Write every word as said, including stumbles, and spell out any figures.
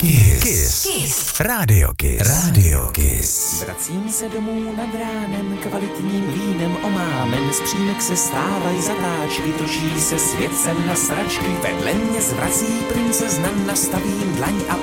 Kiss. Kiss. Kiss. Radio Kiss. Radio Kiss. Vracím se domů nad ránem, kvalitním vínem omámen. Z přímek se stávají zatáčky, točí se svět sem na sračky. Vedle mě zvrací princezna, nastavím dlaň a